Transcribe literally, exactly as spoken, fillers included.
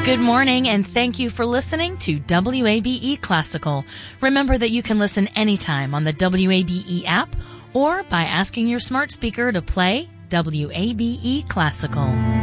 Good morning, and thank you for listening to W A B E Classical. Remember that you can listen anytime on the W A B E app or by asking your smart speaker to play W A B E Classical.